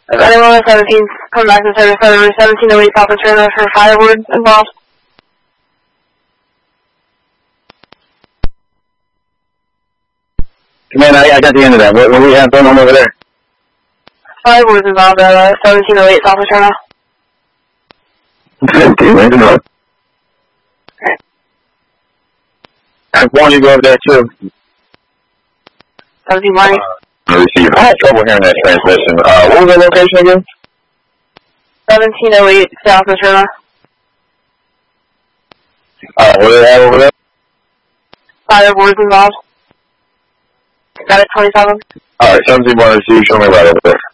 Anyone 17, come back to service over 1708 South of trailer for firewood involved. Man, I got the end of that. What do we have going on over there? Firewood involved at 1708 South of trailer. 1708 North. Okay. I want you to go over there too. 1720. Receiver. I had trouble hearing that transmission. What was the location again? 1708 South of trailer. What do they have over there? Firewood involved. Got it, 27. Alright, 17 1 receive, show me right over there.